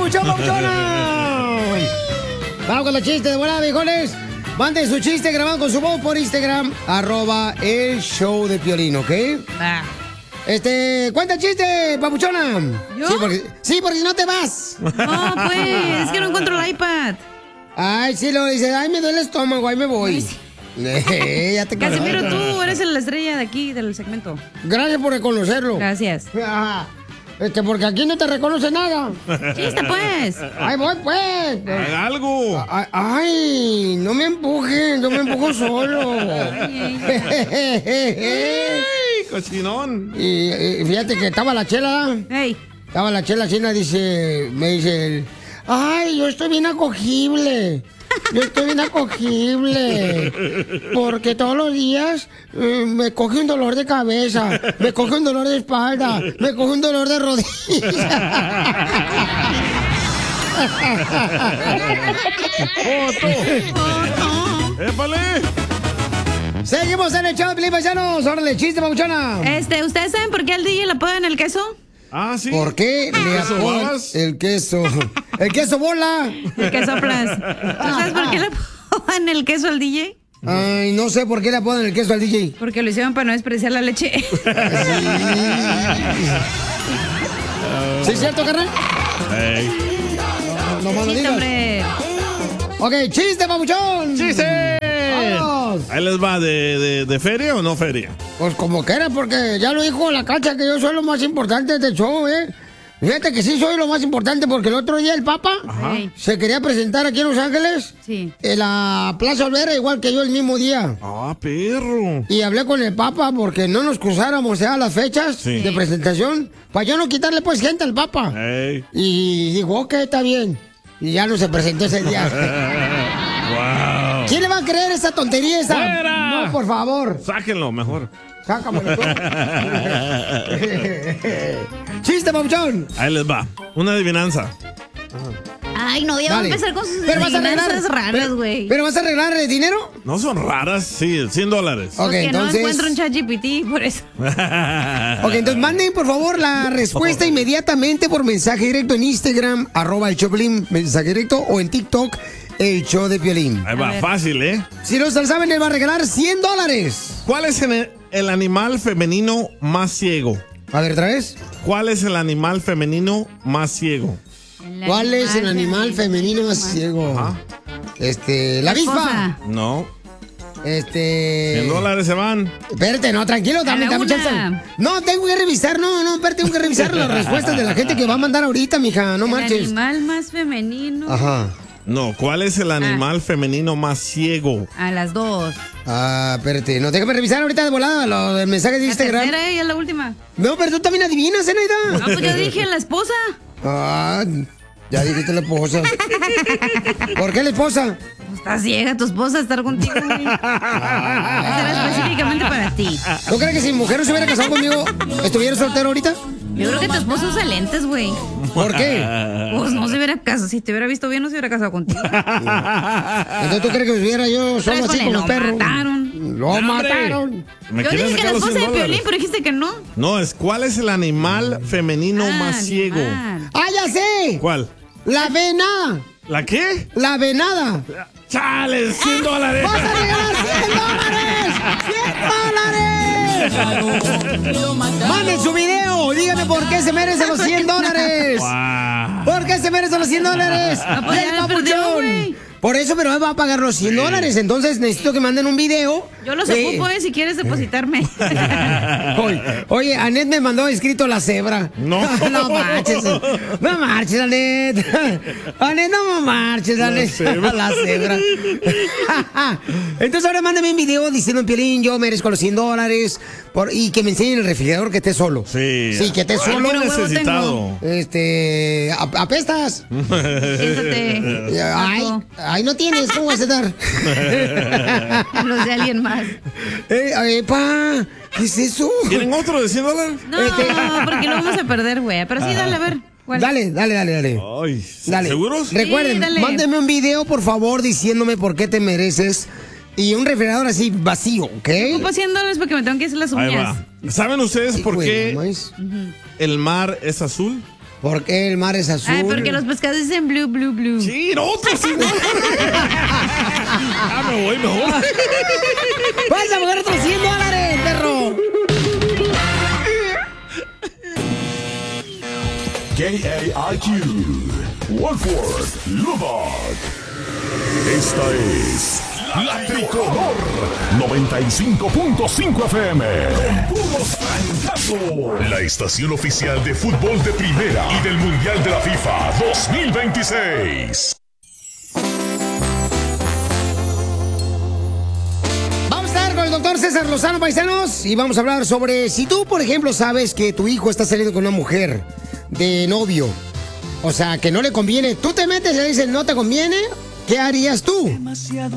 papuchón, papuchona! Vamos con los chistes de volada, viejones. Manden su chiste grabado con su voz por Instagram, @el show de Piolín, ¿ok? Cuenta el chiste, papuchona. ¿Yo? Sí, porque si no te vas. No, pues, es que no encuentro el iPad. Ay, sí, lo dice. Ay, me duele el estómago, ahí me voy. Ya te Casimiro, tú eres la estrella de aquí, del segmento. Gracias por reconocerlo. Gracias. Porque aquí no te reconoce nada. Chiste, pues. Ay, voy, pues. Haga algo. Ay, no me empujen, yo me empujo solo. Cochinón. Y fíjate que estaba la chela. Estaba la chela, me dice él, ay, yo estoy bien acogible. Yo estoy bien acogible. Porque todos los días me coge un dolor de cabeza, me coge un dolor de espalda, me coge un dolor de rodilla. ¡Foto! ¡Épale! Seguimos en el show de Piolín, paisanos. Órale, chiste, papuchona. ¿Ustedes saben por qué al DJ le apodan el queso? Ah, sí. ¿Por qué le apodan el queso? El queso bola. El queso plus. ¿Tú sabes por qué le apodan el queso al DJ? Ay, no sé por qué le apodan el queso al DJ. Porque lo hicieron para no despreciar la leche. ¿Sí es cierto, carnal? Hey. No más lo digas. Hombre. Ok, chiste, papuchón. ¡Chiste! Vamos. Ahí les va, ¿de feria o no feria? Pues como quiera, porque ya lo dijo la Cacha que yo soy lo más importante de este show, ¿eh? Fíjate que sí soy lo más importante porque el otro día el Papa se quería presentar aquí en Los Ángeles. Sí. En la Plaza Olvera, igual que yo el mismo día. Ah, perro. Y hablé con el Papa porque no nos cruzáramos las fechas de presentación. Para yo no quitarle pues gente al Papa. Hey. Y dijo, ok, está bien. Y ya no se presentó ese día. Wow. ¿Quién le va a creer esa tontería esa? ¡Fuera! No, por favor. Sáquenlo mejor. Sácamelo tú. ¡Chiste, papuchón! Ahí les va. Una adivinanza. Ay, no, ya va a empezar con sus Pero vas a arreglar raras, güey. ¿Pero vas a arreglar el dinero? No son raras, sí, $100. Ok, Porque entonces. no encuentro un ChatGPT, por eso. Ok, entonces manden por favor la respuesta inmediatamente por mensaje directo en Instagram, @el Choplin, mensaje directo, o en TikTok, el show de Piolín. Ahí va, fácil, ¿eh? Si no se lo saben, él va a regalar $100. ¿Cuál es el animal femenino más ciego? A ver, otra vez. ¿Cuál es el animal femenino más ciego? ¿Cuál es el animal femenino más ciego? Ajá. La avispa. No. $100 se van. Espérate, no, tranquilo, dame chance. No, tengo que revisar, espérate, tengo que revisar las respuestas de la gente que va a mandar ahorita, mija, no marches. El animal más femenino. Ajá. No, ¿cuál es el animal femenino más ciego? A las 2. Espérate, no, déjame revisar ahorita de volada lo del mensaje de Instagram. La tercera, ya la última. No, pero tú también adivinas, Zenaida. No, pues yo dije la esposa. Ya dijiste la esposa. ¿Por qué la esposa? Pues estás ciega, tu esposa estar contigo, güey. Será específicamente para ti. ¿Tú crees que si mi mujer no se hubiera casado conmigo, estuviera soltero ahorita? Yo creo que tu esposo usa lentes, güey. ¿Por qué? Pues no se hubiera casado. Si te hubiera visto bien, no se hubiera casado contigo. Entonces, ¿tú crees que hubiera yo solo así como perro? Lo mataron. Yo dije que la esposa de Piolín, pero dijiste que no. No, ¿cuál es el animal femenino más ciego? Ya sé! ¿Cuál? La venada. ¿La qué? La venada. ¡Chale! $100. ¡Vas a regalar $100! ¡Manden su video! Díganme por qué se merecen los $100. Wow. ¿Por qué se merecen los $100? ¡Del papuchón! Por eso, pero él va a pagar los $100. Entonces necesito que manden un video. Yo los ocupo, si quieres depositarme. Oye, Anet me mandó escrito la cebra. No. No marches. No marches, Anet. Anet, no marches, Anet. La cebra. Entonces ahora mándame un video diciendo, Piolín, yo merezco los $100. Y que me enseñen el refrigerador que esté solo. Sí. Sí, que esté solo. Necesitado. Apestas. Ay, no tienes, ¿cómo vas a dar? Los de alguien más. Pa, ¿qué es eso? ¿Tienen otro de $100? No, porque lo vamos a perder, güey. Pero sí, dale, a ver. ¿Cuál? Dale. Ay, Dale. ¿seguros? Recuerden, Sí, mándenme un video, por favor, diciéndome por qué te mereces. Y un refrigerador así vacío, ¿ok? Ocupo $100 porque me tengo que hacer las Ahí uñas. va. ¿Saben ustedes por qué el mar es azul? ¿Por qué el mar es azul? Ay, porque los pescados dicen blue, blue, blue. Sí, otro sí. Me voy mejor. ¡Vas a pagar otros $100, perro! KAIQ, Wolford, Lubbock. Esta es La Tricolor 95.5 FM. Con puros francazos. La estación oficial de fútbol de primera y del Mundial de la FIFA 2026. Vamos a estar con el doctor César Lozano, paisanos, y vamos a hablar sobre si tú, por ejemplo, sabes que tu hijo está saliendo con una mujer de novio, o sea, que no le conviene, tú te metes y le dices, ¿no te conviene? ¿Qué harías tú?